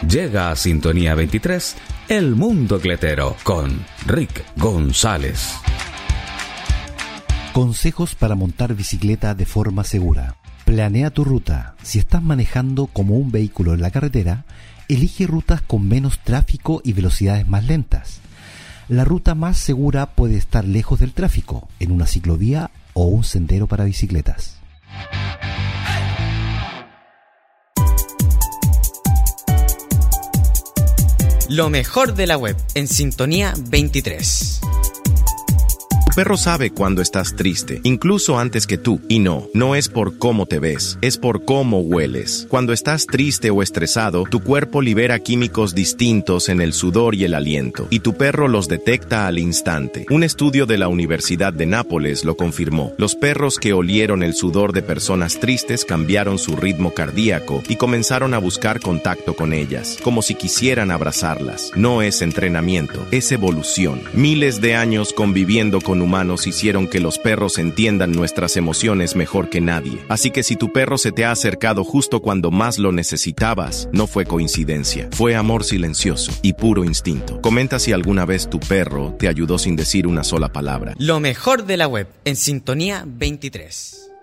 Llega a Sintonía 23, El Mundo Cletero, con Rick González. Consejos para montar bicicleta de forma segura. Planea tu ruta. Si estás manejando como un vehículo en la carretera, elige rutas con menos tráfico y velocidades más lentas. La ruta más segura puede estar lejos del tráfico, en una ciclovía o un sendero para bicicletas. Lo mejor de la web en Sintonía 23. Tu perro sabe cuando estás triste, incluso antes que tú. Y no es por cómo te ves, es por cómo hueles. Cuando estás triste o estresado, tu cuerpo libera químicos distintos en el sudor y el aliento, y tu perro los detecta al instante. Un estudio de la Universidad de Nápoles lo confirmó. Los perros que olieron el sudor de personas tristes cambiaron su ritmo cardíaco y comenzaron a buscar contacto con ellas, como si quisieran abrazarlas. No es entrenamiento, es evolución. Miles de años conviviendo con humanos hicieron que los perros entiendan nuestras emociones mejor que nadie. Así que si tu perro se te ha acercado justo cuando más lo necesitabas, no fue coincidencia. Fue amor silencioso y puro instinto. Comenta si alguna vez tu perro te ayudó sin decir una sola palabra. Lo mejor de la web en Sintonía 23.